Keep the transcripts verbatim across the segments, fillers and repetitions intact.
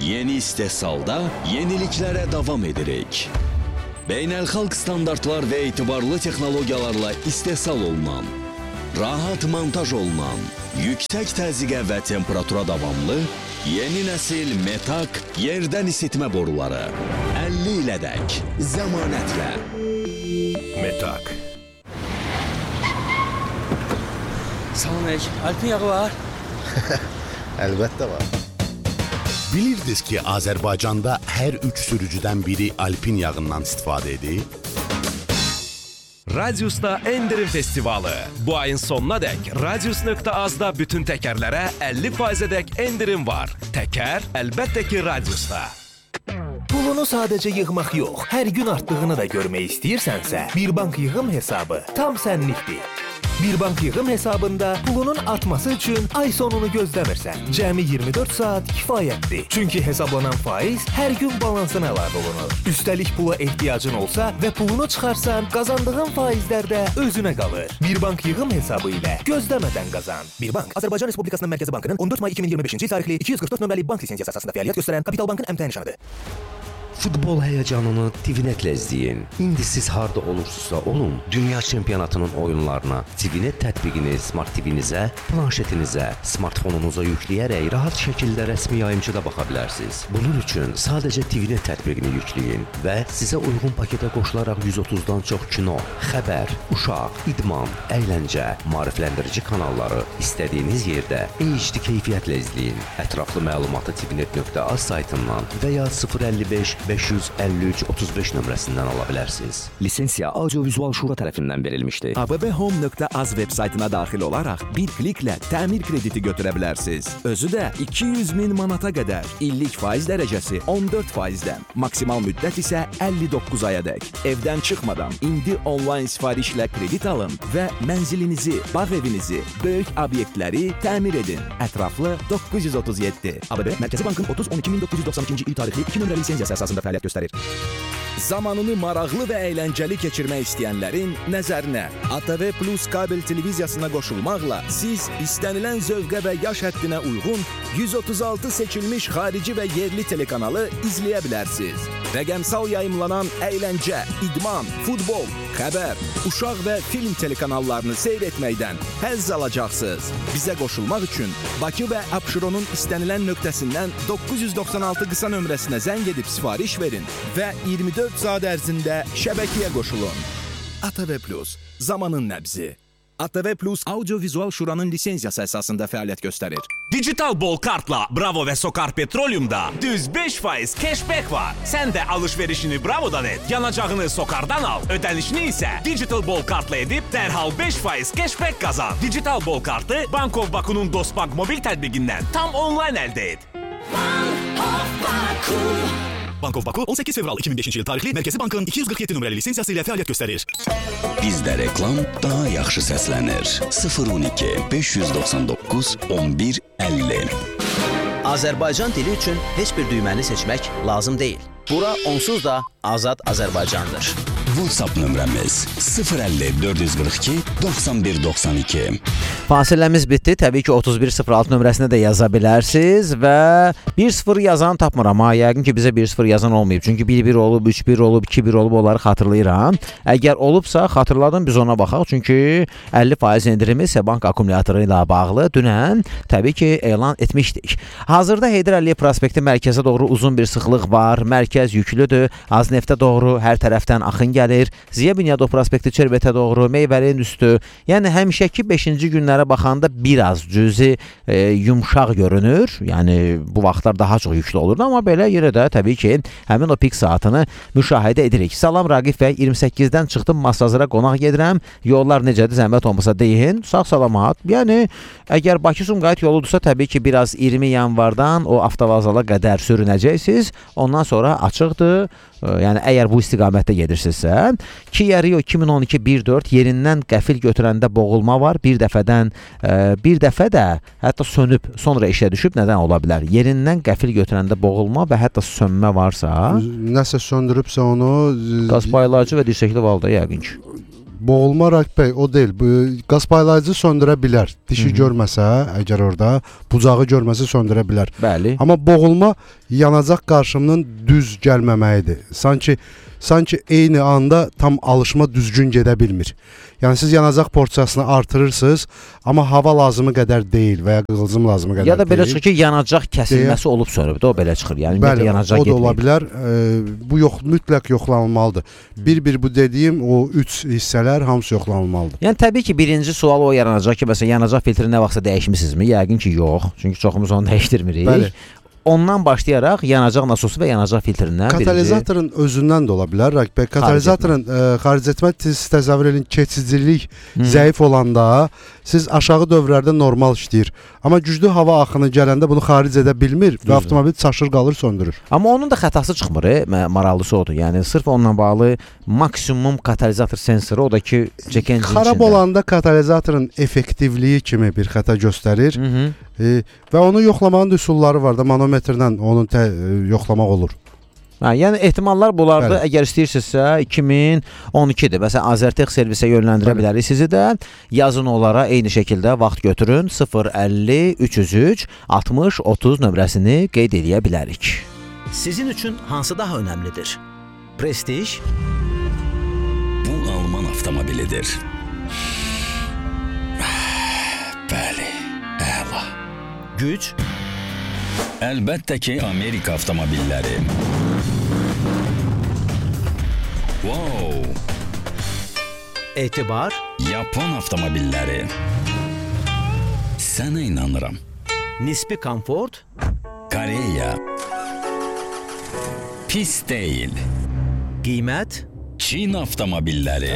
Yeni istehsalda yeniliklərə davam edirik. Beynəlxalq standartlar və etibarlı texnologiyalarla istehsal olunan, rahat montaj olunan, yüksək təzyiqə və temperatura davamlı yeni nəsil Metak yerdən isitmə boruları. əlli ilədək zəmanətlə. Metak. Salam əleykum. Alpin yağı var? Əlbəttə var. Bilirdiniz ki, Azərbaycanda hər üç sürücüdən biri Alpin yağından istifadə edir? Radius'ta Endirim Festivalı. Bu ayın sonuna dək Radius nöqtə azda bütün təkərlərə əlli faizədək endirim var. Təkər əlbəttə ki Radius'ta. Pulunu sadəcə yığmaq yox, hər gün artdığını da görmək istəyirsənsə, Bir Bank yığım hesabı tam sənlikdir. Bir Bank yığım hesabında pulunun artması üçün ay sonunu gözləmirsən. Cəmi iyirmi dörd saat kifayətdir. Çünki hesablanan faiz hər gün balansına əlavə olunur. Üstəlik pula ehtiyacın olsa və pulunu çıxarsan, qazandığın faizlər də özünə qalır. Bir Bank yığım hesabı ilə gözləmədən qazan. Bir Bank, Azərbaycan Respublikasının Mərkəzi Bankının on dörd may iki min iyirmi beşinci il tarixli iki yüz qırx dörd nömrəli bank lisensiyası əsasında fəaliyyət göstərən Kapital Bankın əmtəə nişanıdır. Futbol həyəcanını TVNet-lə izləyin. İndi siz harda olursunuzsa olun, dünya çempionatının oyunlarına TVNet tətbiqini Smart T V-nizə, planşetinizə, smartfonunuza yükləyərək rahat şəkildə rəsmi yayımçıda baxa bilərsiniz. Bunun üçün sadəcə TVNet tətbiqini yükləyin və sizə uyğun paketə qoşularaq yüz otuzdan çox kino, xəbər, uşaq, idman, əyləncə, maarifləndirici kanalları istədiyiniz yerdə H D keyfiyyətlə izləyin. Ətraflı məlumatı tvnet nöqtə az saytından və ya sıfır əlli beş beş yüz əlli üç otuz beş nömrəsindən ala bilərsiniz. Lisensiya Audiovizual Şura tərəfindən verilmişdir. A B B Home nöqtə az veb saytına daxil olaraq bir kliklə təmir krediti götürə bilərsiniz. Özü də iki yüz min manata qədər. İllik faiz dərəcəsi on dörd faizdən. Maksimal müddət isə əlli doqquz ayadək. Evdən çıxmadan indi onlayn sifarişlə kredit alın və mənzilinizi, bağ evinizi, böyük obyektləri təmir edin. Ətraflı doqquz yüz otuz yeddi. A B B Mərkəzi Bankın otuz on iki min doqquz yüz doxsan ikinci il tarixli iki nömrəli lisensiyası əsasında fəaliyyət göstərir. Zamanını maraqlı və əyləncəli keçirmək istəyənlərin nəzərinə A T V Plus kabel televiziyasına qoşulmaqla siz istənilən zövqə və yaş həddinə uyğun yüz otuz altı seçilmiş xarici və yerli telekanalı izləyə bilərsiniz. Rəqəmsal yayımlanan əyləncə, idman, futbol, xəbər, uşaq və film telekanallarını seyr etməkdən həzz alacaqsınız. Bizə qoşulmaq üçün Bakı və Abşeronun istənilən nöqtəsindən doqquz yüz doxsan altı qısa nömrəsinə zəng edib sifariş verin və iyirmi dörd saat ərzində şəbəkəyə qoşulun. A T V Plus, zamanın nəbzi. A T V Plus Audiovizual Şuranın lisensiyası əsasında fəaliyyət göstərir. Digital Bol kartla Bravo və Sokar Petroleum'da düz beş faiz cashback var. Sən də alış-verişini Bravo'dan et, yanacağını Sokar'dan al, ödənişini isə Digital Bol kartla edib dərhal beş faiz cashback qazan. Digital Bol kartı Bank of Baku'nun Dostbank mobil tətbiqindən tam online əldə et. Bank of Baku. Bank of Baku on səkkiz fevral iki min beşinci il tarixli Mərkəzi Bankın iki yüz qırx yeddi nömrəli lisensiyası ilə fəaliyyət göstərir. Bizdə reklam daha yaxşı səslənir. sıfır on iki beş yüz doxsan doqquz on bir əlli. Azərbaycan dili üçün heç bir düyməni seçmək lazım deyil. Bura onsuz da Azad Azərbaycandır. WhatsApp nömrəmiz sıfır əlli dörd yüz qırx iki doxsan bir doxsan iki. Fasiləmiz bitdi. Təbii ki, otuz bir sıfır altı nömrəsinə də yaza bilərsiniz və bir sıfır yazan tapmıram. Amma yəqin ki, bizə bir sıfır yazan olmayıb. Çünki bir bir olub, üç bir olub, iki bir olub, onları xatırlayıram. Əgər olubsa, xatırladım, biz ona baxaq. Çünki əlli faiz endirimi Sebank akkumulatoru ilə bağlı dünən təbii ki, elan etmişdik. Hazırda Heydər Əliyev prospekti mərkəzə doğru uzun bir sıxlıq var. Mərkəz yüklüdür. Azneftə doğru hər tərəfdən axın gəlir. Ziya Bünyadov prospekti Çervetə doğru, Meyvəliyin üstü. Yəni həmişəki beşinci günlərə baxanda biraz cüzi e, yumşaq görünür. Yəni bu vaxtlar daha çox yüklü olurdu, amma belə yerə də təbii ki, həmin o pik saatını müşahidə edirik. Salam Raqif bəy, iyirmi səkkizdən çıxdım, Masazıra qonaq gedirəm. Yollar necədir? Zəhmət olmasa deyin. Sağ salamat. Yəni əgər Bakı-Sumqayıt yoludursa, təbii ki, biraz iyirmi yanvardan o avtovazala qədər sürünəcəksiniz. Ondan sonra açıqdır. Yəni əgər bu istiqamətdə gedirsinizsə, Kia Rio iki min on iki bir dörd yerindən qəfil götürəndə boğulma var. Bir dəfədən e, bir dəfə də hətta sönüb, sonra işə düşüb, nədən ola bilər? Yerindən qəfil götürəndə boğulma və hətta sönmə varsa, nəsə söndürübsə onu qaz paylayıcı və dirsəkli valda yəqin ki. boğulma Rakip o deyil. Bu qaz paylayıcı söndürə bilər. Dişi görməsə, əgər orada bucağı görməsə söndürə bilər. Bəli. Amma boğulma yanacaq qarşımının düz gəlməməyidir. Sanki sanki eyni anda tam alışma düzgün gedə bilmir. Yəni siz yanacaq porsiyasını artırırsınız, amma hava lazımı qədər deyil və ya qığılcım lazımı qədər deyil. Ya da belə çıxır ki, yanacaq kəsilməsi deyə... olub sonra, o belə çıxır. Yəni bəli, yanacaq o da getməyib. ola bilər. E, bu yox, mütləq yoxlanılmalıdır. Bir-bir bu dediyim o üç hissələr hamısı yoxlanılmalıdır. Yəni təbii ki, birinci sual o yaranacaq ki, məsələn, yanacaq filtri nə vaxtsa dəyişmisinizmi? Yəqin ki, yox. Çünki çoxumuz onu dəyişdirmirik. Bəli. Ondan başlayaraq yanacaq nasosu və yanacaq filtrindən birinci... Katalizatorun özündən də ola bilər. Rakip bəy, katalizatorun xaric etmə təsəvvür edin, keçicilik hmm. zəif olanda siz aşağı dövrlərdə normal işləyir. Amma güclü hava axını gələndə bunu xaric edə bilmir və avtomobil çaşır qalır, söndürür. Amma onun da xətası çıxmır, e? Maraqlısı odur. Yəni sırf onunla bağlı maksimum katalizator sensoru o da ki, çəkən cinçində. Xarab olanda katalizatorun effektivliyi kimi bir xəta göstərir. Hı -hı. E, və onu yoxlamağın üsulları var da, manometrlə onu tə, e, yoxlamaq olur. Hə, yəni ehtimallar bunlarda Bəli. əgər istəyirsinizsə iki min on ikidir. Məsələn, Azertech servisə yönləndirə Bəli. bilərik sizi də. Yazın onlara eyni şəkildə vaxt götürün. sıfır əlli üç yüz üç altmış otuz nömrəsini qeyd edə bilərik. Sizin üçün hansı daha önəmlidir? Prestij? Bu Alman avtomobilidir. Bəli, əla. Güc? Əlbəttə ki, Amerika avtomobilləri. Wow! Etibar? Yapon avtomobilləri. Sənə inanıram. Nisbi komfort? Koreya. Pis deyil. Qiymət? Çin avtomobilləri.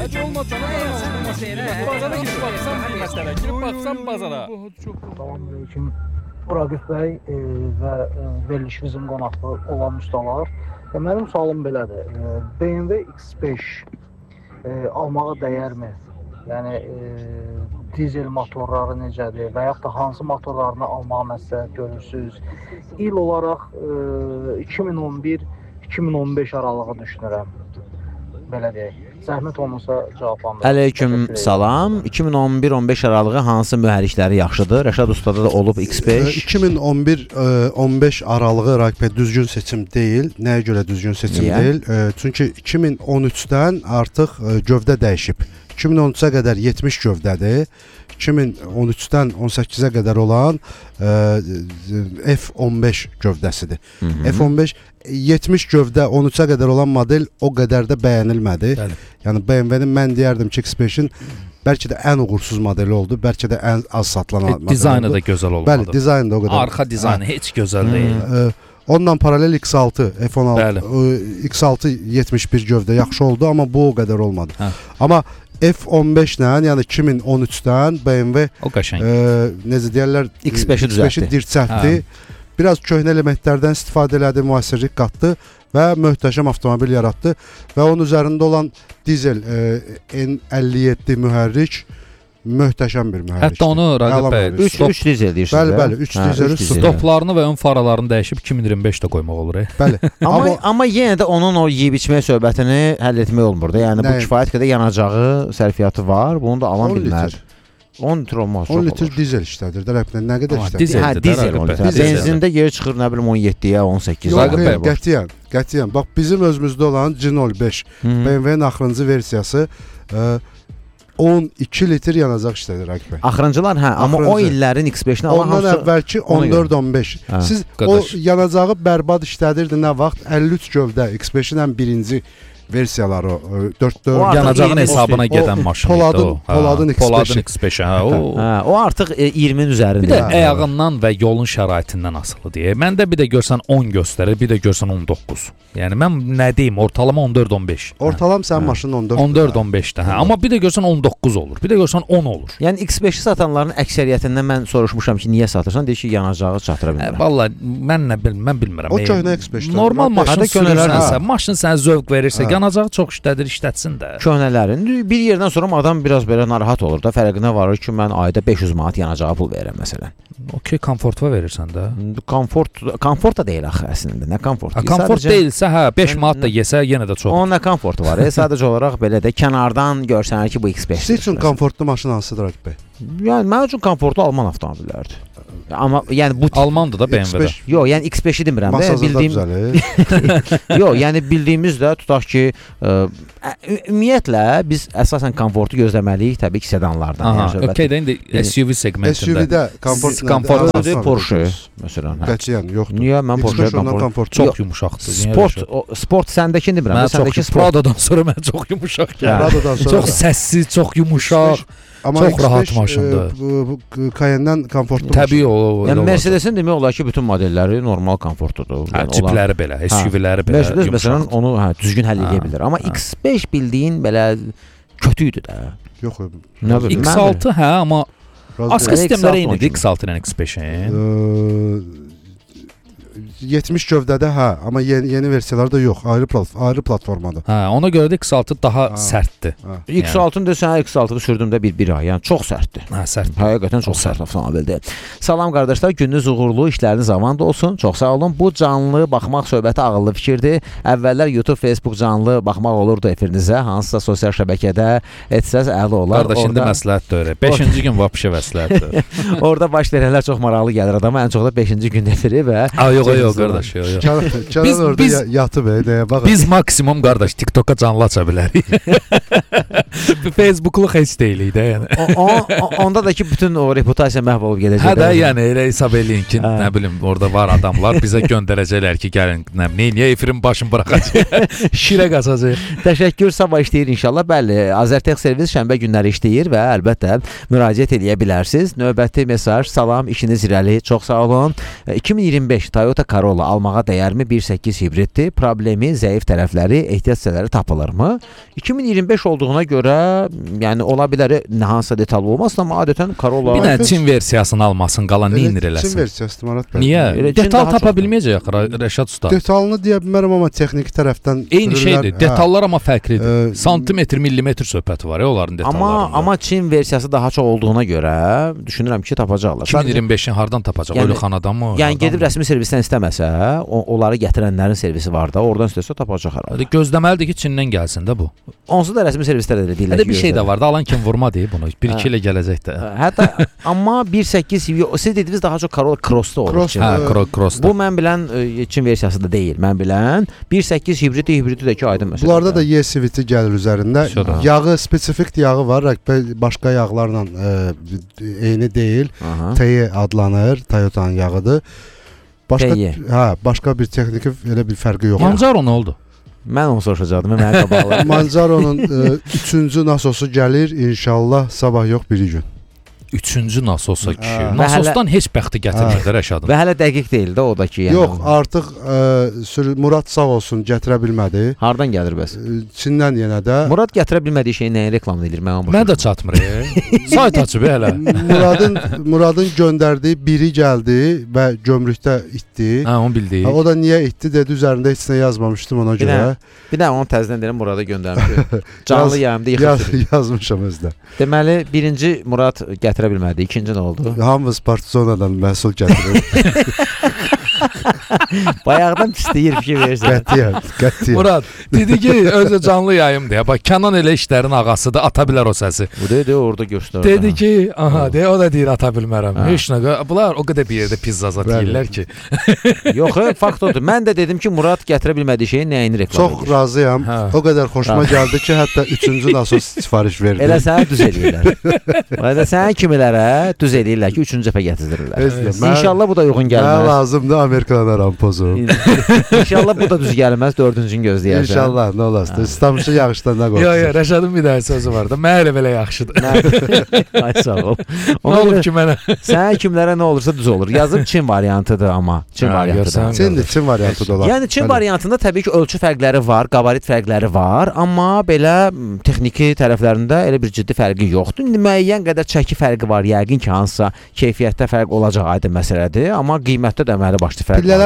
Raqif bəy e, və e, veriliş bizim qonaqlı olan ustalar. E, mənim sualım belədir. E, B M W X beş e, almağa dəyərmi? Yəni e, dizel motorları necədir və yaxud da hansı motorlarını almağa məsləhət görürsünüz? İl olaraq e, iki min on bir iki min on beş aralığı düşünürəm. Belə deyək. Zəhmət olmasa cavablandırın. Əleyküm salam. iki min on bir on beş aralığı hansı mühərrikləri yaxşıdır? Rəşad ustada da olub X beş. iki min on bir on beş aralığı Rakip düzgün seçim deyil. Nəyə görə düzgün seçim Niyə? deyil? E, çünki iki min on üçdən artıq e, gövdə dəyişib. iki min on üçə qədər yetmiş gövdədir. iki min on üçdən on səkkizə qədər olan e, F on beş gövdəsidir. Hı -hı. F on beş yetmiş gövdə on üçə qədər olan model o qədər də bəyənilmədi. Bəli. Yəni B M W-nin mən deyərdim ki, X beşin bəlkə də ən uğursuz modeli oldu, bəlkə də ən az satılan modeli oldu. Dizaynı da gözəl olmadı. Bəli, dizaynı da o qədər. Arxa dizaynı heç gözəl hmm. deyil. E, ondan paralel X altı, F on altı, e, X altı yetmiş bir gövdə yaxşı oldu, amma bu o qədər olmadı. Hə. Amma F on beşlə, yəni iki min on üçdən B M W o qəşəng. E, necə deyirlər, X beşi düzəltdi. dirçəltdi. Biraz köhnə elementlərdən istifadə elədi, müasirlik qatdı və möhtəşəm avtomobil yaratdı və onun üzərində olan dizel e, N əlli yeddi mühərrik möhtəşəm bir mühərrikdir. Hətta onu Raqib bəy üç dizel deyirsiniz. Bəli, bəli, üç dizel. Stoplarını və ön faralarını dəyişib iki min iyirmi beşdə qoymaq olur. E? Bəli. amma amma yenə də onun o yeyib içmək söhbətini həll etmək olmur da. Yəni Nə? bu kifayət qədər yanacağı, sərfiyyatı var. Bunu da alan bilməz. on litr olmaz. on litr dizel işlədir. Dərəfdən nə qədər işlədir? Hə, dizel on litr. Benzində yer çıxır nə bilim on yeddiyə, on səkkizə. Yox, qətiyyən, qətiyyən. Bax bizim özümüzdə olan C nol beş B M W-nin axırıncı versiyası e, on iki litr yanacaq işlədir Raqib bəy. Axırıncılar hə, amma o illərin X beşini alan ondan əvvəlki on dörd on beş. Siz o yanacağı bərbad işlədirdi nə vaxt? əlli üç gövdə X beşin ən birinci versiyaları dörd dörd yanacağın hesabına gedən maşın idi o. Poladın X beşi. Poladın X beşi. Hə, o. Hə, o artıq iyirminin üzərində. Bir də ayağından və yolun şəraitindən asılıdır deyə. Məndə bir də görsən on göstərir, bir də görsən on doqquz. Yəni mən nə deyim, ortalama on dörd on beş. Ortalam sənin maşının on dörd. on dörd on beşdə. Hə, amma bir də görsən on doqquz olur. Bir də görsən on olur. Yəni X beşi satanların əksəriyyətindən mən soruşmuşam ki, niyə satırsan? Deyir ki, yanacağı çatıra bilmirəm. Vallahi mən nə bil, mən bilmirəm. O köhnə X beşdir. Normal maşın sürürsən, maşın sənə zövq verirsə, yanacağı çox işlədir, işlətsin də. Köhnələrin bir yerdən sonra adam biraz belə narahat olur da, fərqinə varır ki, mən ayda beş yüz manat yanacağa pul verirəm məsələn. Okey, komfortva verirsən də. Komfort, komfort da deyil axı əslində. Nə komfort? Ha, komfort sadəcə, deyilsə, hə, beş manat da yesə yenə də çox. Onun nə komfortu var? E, sadəcə olaraq belə də kənardan görsənər ki, bu X beş. Sizin üçün komfortlu maşın hansıdır Akif bəy? Yəni mənim üçün komfortlu Alman avtomobillərdir. Amma yəni bu Almandır da B M W-də. Yox, yəni X beşi demirəm də, bildiyim. Yox, yəni bildiyimiz də tutaq ki, ə, ümumiyyətlə biz əsasən komfortu gözləməliyik təbii ki, sedanlardan. Aha, yəni, okey də indi S U V segmentində. S U V-də komfort komfortdur Porsche məsələn. Qətiyyən yoxdur. Niyə mən Porsche komfort çox yumşaqdır. Sport, sport səndəki demirəm, səndəki Pradodan sonra mən çox yumşaq gəldi. Çox səssiz, çox yumşaq. Amma çox rahat maşındır. Cayenne-dən komfortlu. Təbii o. Yəni Mercedes-in demək olar ki, bütün modelləri normal komfortludur. Hə, cipləri belə, S U V-ləri belə. Mercedes məsələn onu hə düzgün həll edə bilər. Amma X beş bildiyin belə kötü idi də. Yox. X altı hə, amma aska sistemləri eynidir X altı ilə X beşin. yetmiş gövdədə hə, amma yeni, yeni versiyalarda yox, ayrı ayrı platformadır. Hə, ona görə də X altı daha ha. sərtdir. Ha. X altını da sən X altını sürdüyümdə bir bir ay, yəni çox sərtdir. Hə, sərtdir. Həqiqətən çox sərt avtomobildir. Salam qardaşlar, gününüz uğurlu, işləriniz avanda olsun. Çox sağ olun. Bu canlı baxmaq söhbəti ağıllı fikirdir. Əvvəllər YouTube, Facebook canlı baxmaq olurdu efirinizə, hansısa sosial şəbəkədə etsəz əla olar. Qardaş, indi məsləhətdir öyrə. beşinci gün vapşə məsləhətdir. Orada baş verənlər çox maraqlı gəlir adama, ən çox da beşinci gün efiri və yox, yox, qardaş, yox, yox. Biz orada biz, yatıb nəyə baxır. Biz maksimum qardaş TikToka canlı aça bilərik. Facebookluq heç deyilik də, yəni. O, o, onda da ki bütün o reputasiya məhv olub gedəcək. Hə də, yəni elə hesab eləyin ki, nə bilim, orada var adamlar bizə göndərəcəklər ki, gəlin, nə bilim, niyə efirin başını buraxacaq? Şirə qaçacaq. Təşəkkür, sabah işləyir inşallah. Bəli, Azərtec servis şənbə günləri işləyir və əlbəttə müraciət edə bilərsiniz. Növbəti mesaj, salam, işiniz irəli, çox sağ olun. iki min iyirmi beş Toyota Corolla almağa dəyərmi? bir səkkiz hibriddir. Problemi, zəif tərəfləri, ehtiyac tapılırmı? iki min iyirmi beş olduğuna görə, yəni ola bilər nə hansısa detal olmasın, amma adətən Corolla bir də Çin versiyasını almasın, qalan nə inir eləsin? Çin versiyası Marat bəy. Niyə? Detal tapa bilməyəcək Rəşad usta. Detalını deyə bilmərəm, amma texniki tərəfdən eyni şeydir. Detallar amma fərqlidir. Santimetr, millimetr söhbəti var ya onların detallarında. Amma amma Çin versiyası daha çox olduğuna görə düşünürəm ki, tapacaqlar. iki min iyirmi beşin hardan tapacaq? Ölüxanadan mı? Yəni gedib rəsmi servisdən istəməsə, onları gətirənlərin servisi var da, oradan istəsə tapacaq hər halda. Gözləməlidir ki, Çindən gəlsin də bu. Onsuz da rəsmi servislər də deyirlər. Hətta bir şey də var da, alan kim vurma deyib bunu. bir iki ilə gələcək də. Hətta amma bir səkkiz siz dediniz daha çox Corolla Cross-da olur. Cross, hə, Cross-da. Bu mən bilən Çin versiyası da deyil. Mən bilən bir səkkiz hibridi hibridi də ki aydın məsələdir. Bunlarda da Y S V T gəlir üzərində. Yağı spesifik yağı var, başqa yağlarla e, eyni deyil. T Y adlanır, Toyota'nın yağıdır. Başqa hə, başqa bir texniki elə bir fərqi yox. Manjaro nə oldu? Mən onu soruşacaqdım, mən qabaqlar. Manjaro'nun e, üçüncü nasosu gəlir inşallah sabah yox biri gün. Üçüncü nasosa kişi. Nasosdan heç bəxti gətirmirdi Rəşadın. Və hələ dəqiq deyil də o da ki. Yəni. Yox, artıq ə, Murad sağ olsun gətirə bilmədi. Hardan gəlir bəs? Çindən yenə də. Murad gətirə bilmədiyi şeyi nəyə reklam edir? Mən Mən də çatmır. Sayt açıb hələ. Muradın Muradın göndərdiyi biri gəldi və gömrükdə itdi. Hə, onu bildik. O da niyə itdi dedi, üzərində heç nə yazmamışdım ona görə. Bir də onu təzədən deyirəm Murada göndərmişəm. Canlı yayımda yıxıb yaz, yazmışam özdə. Deməli, birinci Murad gətirə bilmədi. İkinci nə oldu? Hamımız Partizonadan məhsul gətirir. Bayaqdan istəyir fikir versin. Qətiyyən, qətiyyən. Murad, dedi ki, özü canlı yayım deyə. Bax, Kənan elə işlərin ağasıdır, ata bilər o səsi. Bu dedi, orada göstərir. Dedi ki, aha, deyə o da deyir, ata bilmərəm. Heç nə, bunlar o qədər bir yerdə pizza zat yeyirlər ki. Yox, fakt odur. Mən də dedim ki, Murad gətirə bilmədiyi şeyin nəyini reklam edir. Çox razıyam. Hə. O qədər xoşuma gəldi ki, hətta üçüncü nasos sifariş verdim. Elə sənə düz eləyirlər. Elə sənə kimilərə düz eləyirlər ki, üçüncü dəfə gətizdirirlər. İnşallah bu da uyğun gəlməz. Mənə lazımdır Amerikadan rampozu. İnşallah bu da düz gəlməz, dördüncünü gözləyərsən. İnşallah, nə olasın. İstamışı yağışdan da qorxsun. Yox, yox, Rəşadın bir dənə sözü var da. Mənə elə belə yaxşıdır. Ay sağ ol. Nə olub ki mənə? Sənə kimlərə nə olursa düz olur. Yazıb Çin variantıdır amma. Çin variantıdır. Çindir, Çin variantı da olar. Yəni Çin variantında təbii ki, ölçü fərqləri var, qabarit fərqləri var, amma belə texniki tərəflərində elə bir ciddi fərqi yoxdur. İndi müəyyən qədər çəki fərqi var, yəqin ki, hansısa keyfiyyətdə fərq olacaq aydın məsələdir, amma qiymətdə də əməli başlı fərq var. Pillələr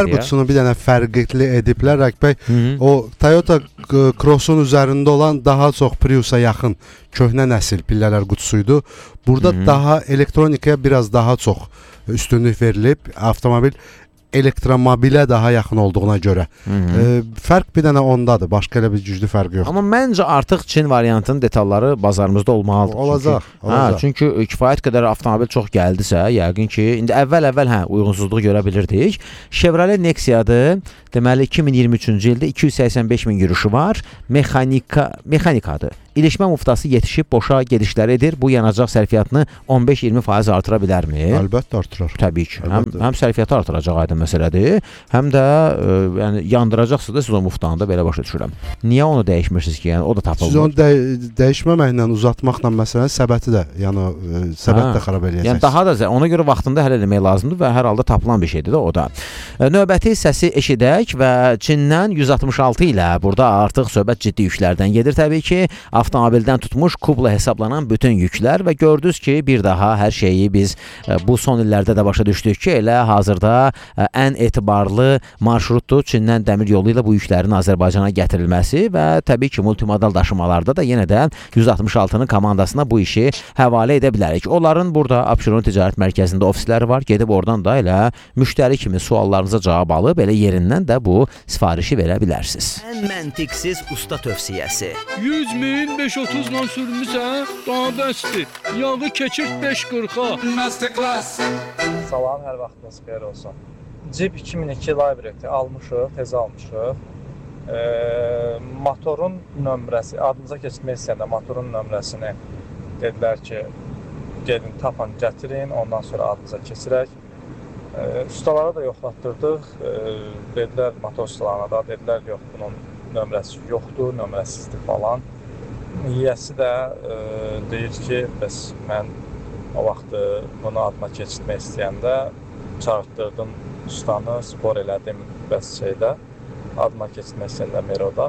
Xəbər qutusunu bir dənə fərqli ediblər Rəqbəy. O Toyota Cross-un üzərində olan daha çox Prius-a yaxın köhnə nəsil pillələr qutusuydu. Burada Hı -hı. daha elektronikaya biraz daha çox üstünlük verilib. Avtomobil elektromobilə daha yaxın olduğuna görə. E, fərq bir dənə ondadır. Başqa elə bir güclü fərqi yoxdur. Amma məncə artıq Çin variantının detalları bazarımızda olmalıdır. Olacaq. Çünki, olacaq. Hə, çünki kifayət qədər avtomobil çox gəldisə, yəqin ki, indi əvvəl-əvvəl hə, uyğunsuzluq görə bilirdik. Chevrolet Nexia'dır. Deməli iki min iyirmi üçüncü ildə iki yüz səksən beş min yürüşü var. Mexanika, mexanikadır. İlişmə muftası yetişib boşa gedişlər edir. Bu yanacaq sərfiyyatını on beş iyirmi faiz artıra bilərmi? Əlbəttə artırar. Təbii ki. Həm, həm sərfiyyatı artıracaq aydın məsələdir. Həm də e, yəni yandıracaqsınız da siz o muftanı da belə başa düşürəm. Niyə onu dəyişmirsiniz ki? Yəni o da tapılmır. Siz onu də dəyişməməklə, uzatmaqla məsələn səbəti də, yəni e, səbət də xarab eləyəcəksiniz. Yəni daha da ona görə vaxtında həll etmək lazımdır və hər halda tapılan bir şeydir də o da. E, növbəti səsi eşidək və Çindən yüz altmış altı ilə burada artıq söhbət ciddi yüklərdən gedir təbii ki. Avtomobildən tutmuş kubla hesablanan bütün yüklər və gördünüz ki, bir daha hər şeyi biz e, bu son illərdə də başa düşdük ki, elə hazırda e, ən etibarlı marşrutdur Çindən dəmir yolu ilə bu yüklərin Azərbaycana gətirilməsi və təbii ki, multimodal daşımalarda da yenə də yüz altmış altının komandasına bu işi həvalə edə bilərik. Onların burada Abşeron Ticarət Mərkəzində ofisləri var. Gedib oradan da elə müştəri kimi suallarınıza cavab alıb elə yerindən də bu sifarişi verə bilərsiniz. Ən məntiqsiz usta tövsiyəsi. yüz min beş otuz man sürmüsən, daha bəsdir. Yağı keçir beş qırxa. Masterclass. Salam, hər vaxtınız xeyir olsun. Jeep iki min iki Libreti almışıq, tez almışıq. E, motorun nömrəsi, adınıza keçirmək istəyəndə motorun nömrəsini dedilər ki, gedin tapan gətirin, ondan sonra adınıza keçirək. E, ustalara da yoxlatdırdıq, e, dedilər motor ustalarına da, dedilər yox, bunun nömrəsi yoxdur, nömrəsizdir falan. Yiyəsi də e, deyir ki, bəs mən o vaxtı bunu adıma keçirmək istəyəndə çağırtdırdım ustanı, spor elədim bəs şeydə, adıma keçirmək istəyəndə Meroda.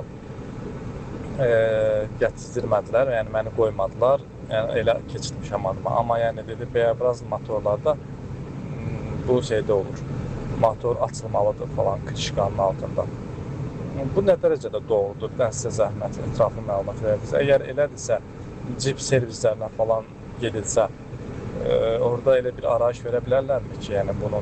E, gətirmədilər, yəni məni qoymadılar, yəni elə keçirmişəm adıma. Amma yəni dedi, bəyəbraz motorlarda bu şeydə olur, motor açılmalıdır falan, krişkanın altında. Bu nə dərəcədə doğrudur? Mən sizə zəhmət, ətraflı məlumat verədiniz. Əgər elədirsə, Jeep servislərinə falan gedilsə, e, orada elə bir arayış verə bilərlərmi ki, yəni bunun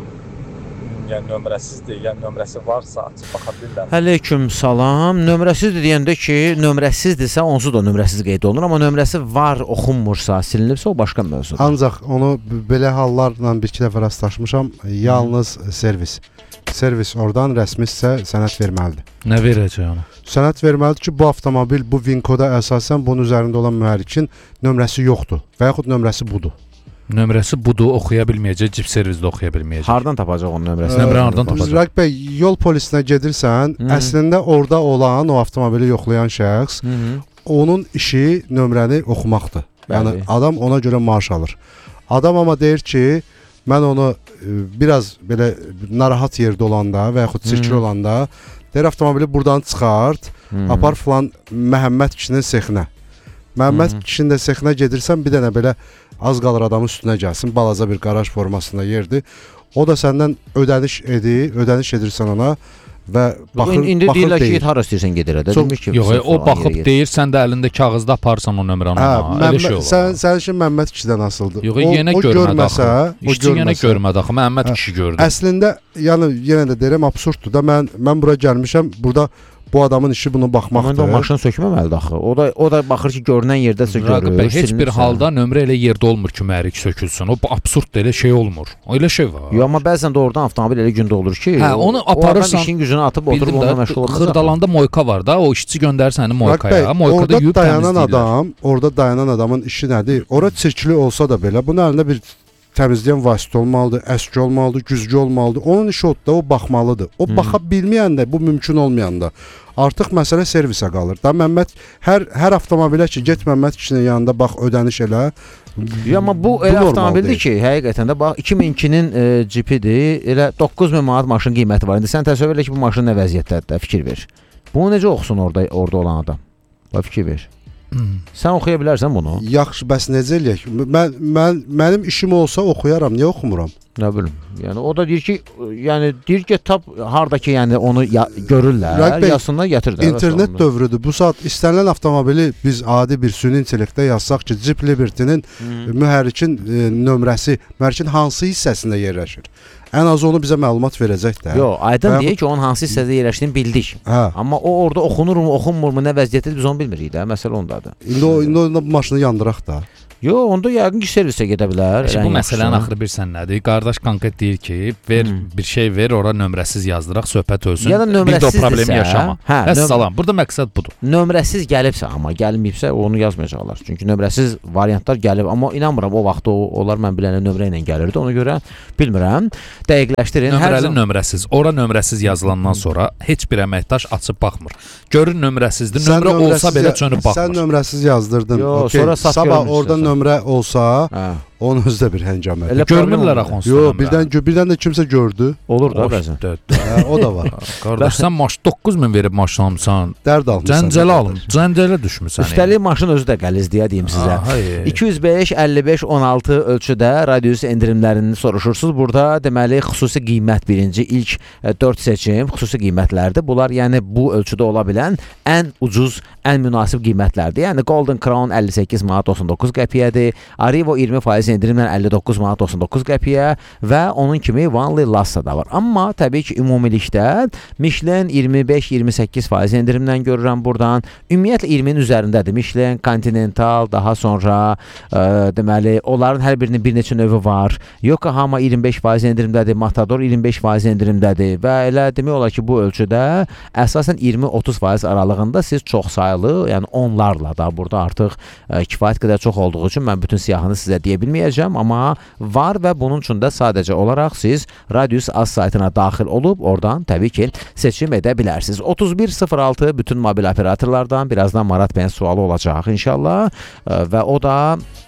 yəni nömrəsizdir, yəni nömrəsi varsa açıb baxa bilirlər. Aleyküm salam. Nömrəsizdir deyəndə ki, nömrəsizdirsə onsuz da nömrəsiz qeyd olunur, amma nömrəsi var, oxunmursa, silinibsə o başqa mövzudur. Ancaq onu belə hallarla bir iki dəfə rastlaşmışam, yalnız hmm. servis. Servis oradan rəsmisə sənəd verməlidir. Nə verəcək ona? Sənəd verməlidir ki, bu avtomobil bu VIN-koda əsasən bunun üzərində olan mühərrikin nömrəsi yoxdur və yaxud nömrəsi budur. Nömrəsi budur, oxuya bilməyəcək, Jeep servisdə oxuya bilməyəcək. Hardan tapacaq onun nömrəsini? Nömrə hardan tapacaq? Rəqb bəy, yol polisinə gedirsən, Hı -hı. əslində orada olan o avtomobili yoxlayan şəxs, Hı -hı. onun işi nömrəni oxumaqdır. Yəni Bəli. Adam ona görə maaş alır. Adam amma deyir ki, mən onu biraz belə narahat yerdə olanda və yaxud çirkli olanda deyir avtomobili buradan çıxart, hmm. apar filan Məhəmməd kişinin sexinə. Məhəmməd hmm. kişinin də sexinə gedirsən bir dənə belə az qalır adamın üstünə gəlsin, balaca bir qaraj formasında yerdir. O da səndən ödəniş edir, ödəniş edirsən ona və baxır, indi baxır deyirlər deyir. ki, hara istəyirsən gedir də. Demək ki, yox, o baxıb deyir, sən də əlində kağızda aparsan o nömrəni ona. Elə şey olur. Sən sənin üçün Məhəmməd kişidən asıldı. Yox, yenə görmədi axı. İşçi yenə görmədi axı. Məhəmməd kişi gördü. Əslində, yəni yenə də deyirəm absurddur da. Mən mən bura gəlmişəm, burada bu adamın işi bunu baxmaqdır. Məndə o maşını sökməməlidir axı. O da o da baxır ki, görünən yerdəsə görür. Bəy, heç bir halda nömrə elə yerdə olmur ki, mühərrik sökülsün. O absurddur, elə şey olmur. Elə şey var. Yox, amma bəzən də oradan avtomobil elə gündə olur ki, hə, onu aparırsan, o işin gücünü atıb oturub onunla məşğul olmaz. Xırdalanda moyka var da, o işçi göndərir səni moykaya. Moykada yuyub dayanan adam, orada dayanan adamın işi nədir? Ora çirkli olsa da belə, bunun əlində bir təmizləyən vasitə olmalıdır, əski olmalıdır, güzgü olmalıdır. Onun işi odur da, o baxmalıdır. O hmm. baxa bilməyəndə, bu mümkün olmayanda artıq məsələ servisə qalır. Da Məmməd hər hər avtomobilə ki, get Məmməd kişinin yanında bax, ödəniş elə. Ya amma bu elə avtomobildir ki, həqiqətən də bax iki min ikinin e, Jeep-idir. Elə doqquz min manat maşın qiyməti var. İndi sən təsəvvür elə ki, bu maşın nə vəziyyətdədir, fikir ver. Bunu necə oxusun orada orada olan adam? Bax fikir ver. Hmm. Sən oxuya bilərsən bunu? Yaxşı, bəs necə eləyək? Mən, mən, mənim işim olsa oxuyaram, niyə oxumuram? Nə bilim. Yəni o da deyir ki, yəni deyir ki, tap hardakı, yəni onu ya, görürlər, yazsınlar, gətirdilər. İnternet dövrüdür. Bu saat istənilən avtomobili biz adi bir süni intellektdə yazsaq ki, Jeep Liberty-nin hmm. mühərrikin e, nömrəsi mühərrikin hansı hissəsində yerləşir? Ən az onu bizə məlumat verəcək də. Yox, aydın deyək ki, onun hansı hissədə yerləşdiyini bildik. Hə. Amma o orada oxunurmu, oxunmurmu, nə vəziyyətdir biz onu bilmirik də. Məsələ ondadır. İndi o, indi o maşını yandıraq da. Yox, onda yəqin ki, servisə gedə bilər. Bu məsələnin axırı bir sən nədir? Qardaş konkret deyir ki, ver hmm. bir şey ver, ora nömrəsiz yazdıraq, söhbət ölsün. Ya da nömrəsizdirsə, problemi yaşama. Hə, Əssalam. Burada məqsəd budur. Nömrəsiz gəlibsə, amma gəlməyibsə onu yazmayacaqlar. Çünki nömrəsiz variantlar gəlib, amma inanmıram o vaxt o onlar mən bilənə nömrə ilə gəlirdi. Ona görə bilmirəm. Dəqiqləşdirin. Nömrəli zaman... nömrəsiz. Ora nömrəsiz yazılandan sonra heç bir əməkdaş açıb baxmır. Görür nömrəsizdir. Nömrə olsa belə çönüb baxmır. Sən nömrəsiz yazdırdın. Yo, okay. Sonra sabah orada nömrə olsa, hə. Onun özü də bir həncamət. Görmürlər axı onsuz. Yox, birdən birdən də kimsə gördü. Olur da bəzən. Hə, o da var. Qardaş sən maş doqquz min verib maşın almısan. Dərd almısan. Cəncələ alım. Cəncələ düşmüsən. Üstəlik maşın özü də qəlizdiyə deyim sizə. iki yüz beş əlli beş on altı ölçüdə radius endirimlərini soruşursunuz. Burada deməli xüsusi qiymət birinci ilk dörd seçim xüsusi qiymətlərdir. Bunlar yəni bu ölçüdə ola bilən ən ucuz, ən münasib qiymətlərdir. Yəni Golden Crown əlli səkkiz manat doxsan doqquz qəpiyyədir. Arrivo iyirmi faiz endirimlə əlli doqquz manat doxsan doqquz qəpiyyə və onun kimi Vanli Lassa da var. Amma təbii ki, ümumilikdə Michelin iyirmi beş iyirmi səkkiz faiz endirimlə görürəm buradan. Ümumiyyətlə iyirminin üzərindədir. Michelin, Continental, daha sonra ə, deməli, onların hər birinin bir neçə növü var. Yokohama iyirmi beş faiz endirimdədir, Matador iyirmi beş faiz endirimdədir və elə demək olar ki, bu ölçüdə əsasən iyirmi otuz faiz aralığında siz çox sayılı, yəni onlarla da burada artıq ə, kifayət qədər çox olduğu üçün mən bütün siyahını sizə deyə bilməyəcəm, amma var və bunun üçün də sadəcə olaraq siz Radius Az saytına daxil olub oradan təbii ki, seçim edə bilərsiniz. otuz bir sıfır altı bütün mobil operatorlardan birazdan Marat bəyin sualı olacaq inşallah və o da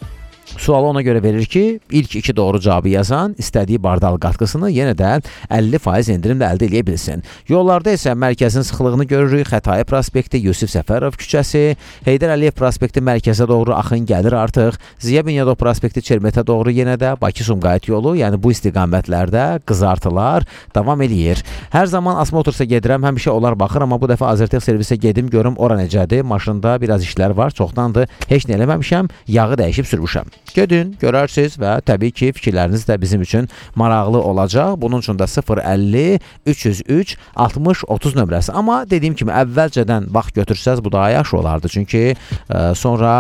sualı ona görə verir ki, ilk iki doğru cavabı yazan istədiyi bardal qatqısını yenə də əlli faiz endirimlə əldə edə bilsin. Yollarda isə mərkəzin sıxlığını görürük. Xətai prospekti, Yusif Səfərov küçəsi, Heydər Əliyev prospekti mərkəzə doğru axın gəlir artıq. Ziya Bünyadov prospekti Çermetə doğru yenə də Bakı-Sumqayıt yolu, yəni bu istiqamətlərdə qızartılar davam eləyir. Hər zaman Asmotorsa gedirəm, həmişə onlar baxır, amma bu dəfə Azertex servisə gedim, görüm ora necədir. Maşında biraz işlər var, çoxdandır. Heç nə eləməmişəm, yağı dəyişib sürmüşəm. Gedin, görərsiniz və təbii ki, fikirləriniz də bizim üçün maraqlı olacaq. Bunun üçün də sıfır əlli üç yüz üç altmış otuz nömrəsi. Amma dediyim kimi, əvvəlcədən vaxt götürsəz, bu daha yaxşı olardı. Çünki ə, sonra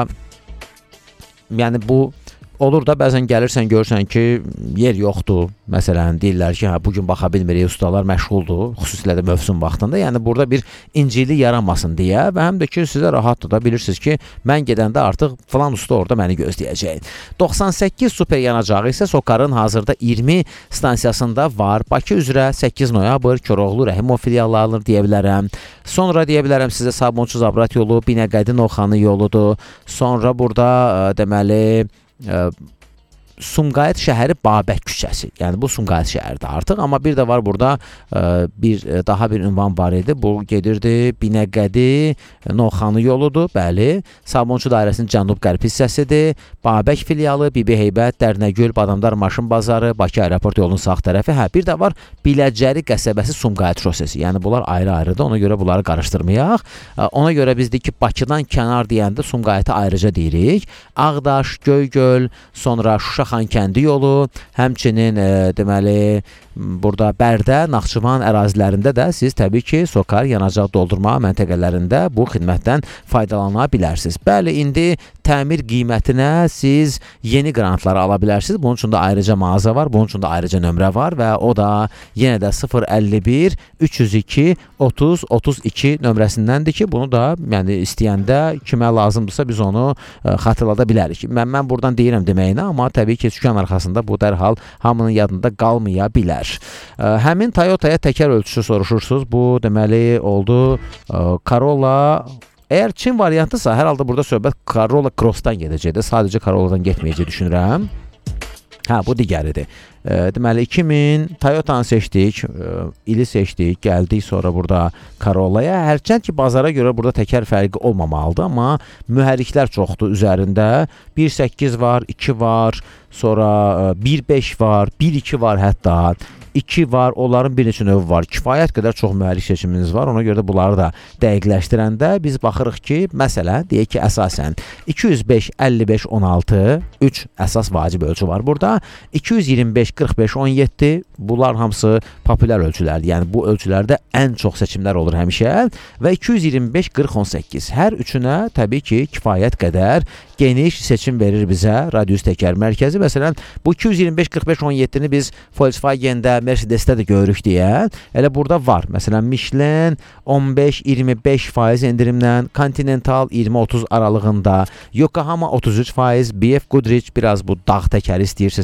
yəni bu olur da bəzən gəlirsən, görürsən ki, yer yoxdur. Məsələn, deyirlər ki, hə, bugün baxa bilmirik, ustalar məşğuldur, xüsusilə də mövsüm vaxtında. Yəni, burada bir inciklik yaranmasın deyə və həm də ki, sizə rahatdır da, bilirsiniz ki, mən gedəndə artıq falan usta orada məni gözləyəcək. doxsan səkkiz super yanacağı isə Sokarın hazırda iyirmi stansiyasında var. Bakı üzrə səkkiz noyabr, Koroğlu, Rəhimov filiallarını deyə bilərəm. Sonra deyə bilərəm sizə Sabunçu Zabrat yolu, Binəqədi Novxanı yoludur. Sonra burada ə, deməli, ə, Sumqayıt şəhəri Babək küçəsi. Yəni bu Sumqayıt şəhərdir artıq, amma bir də var burada ə, bir daha bir ünvan var idi. Bu gedirdi Binəqədi Novxanı yoludur, bəli. Sabunçu dairəsinin cənub-qərb hissəsidir. Babək filialı, Bibi Heybət, Dərnəgül, Badamdar Maşın bazarı, Bakı aeroport yolunun sağ tərəfi. Hə, bir də var Biləcəri qəsəbəsi Sumqayıt şosesi. Yəni bunlar ayrı-ayrıdır. Ona görə bunları qarışdırmayaq. Ona görə biz deyik ki, Bakıdan kənar deyəndə Sumqayıtı ayrıca deyirik. Ağdaş, Göygöl, sonra Şuşa Xankəndi yolu, həmçinin e, deməli burada Bərdə, Naxçıvan ərazilərində də siz təbii ki, Sokar yanacaq doldurma məntəqələrində bu xidmətdən faydalana bilərsiniz. Bəli, indi təmir qiymətinə siz yeni qrantları ala bilərsiniz. Bunun üçün də ayrıca mağaza var, bunun üçün də ayrıca nömrə var və o da yenə də sıfır əlli bir üç yüz iki otuz otuz iki nömrəsindəndir ki, bunu da yəni istəyəndə kimə lazımdırsa biz onu ə, xatırlada bilərik. Mən, mən buradan deyirəm deməyinə, amma təbii ki, sükan arxasında bu dərhal hamının yadında qalmaya bilər. Ə, həmin Toyota'ya təkər ölçüsü soruşursunuz. Bu deməli oldu ə, Corolla. Əgər Çin variantısa, hər halda burada söhbət Corolla Cross'dan gedəcəkdir. Sadəcə Corolla'dan getməyəcək düşünürəm. Hə, bu digəridir. E, deməli iki min Toyota'nı seçdik, e, ili seçdik, gəldik sonra burada Corolla'ya. Hərçənd ki, bazara görə burada təkər fərqi olmamalıdır, amma mühərriklər çoxdur üzərində. bir səkkiz var, iki var, sonra bir beş var, bir iki var hətta. iki var, onların bir neçə növü var. Kifayət qədər çox mühərrik seçiminiz var. Ona görə də bunları da dəqiqləşdirəndə biz baxırıq ki, məsələn, deyək ki, əsasən iki yüz beş əlli beş on altı, üç əsas vacib ölçü var burada. iki yüz iyirmi beş qırx beş on yeddi, bunlar hamısı populyar ölçülərdir. Yəni bu ölçülərdə ən çox seçimlər olur həmişə və iki yüz iyirmi beş qırx on səkkiz. Hər üçünə təbii ki, kifayət qədər geniş seçim verir bizə Radius Təkər mərkəzi. Məsələn, bu iki yüz iyirmi beş qırx beş on yeddini biz Volkswagen-də, Mercedes-də də görürük deyə. Elə burada var. Məsələn, Michelin on beş iyirmi beş faiz endirimlə, Continental iyirmi otuz aralığında, Yokohama otuz üç faiz, B F Goodrich biraz bu dağ təkəri istəyirsə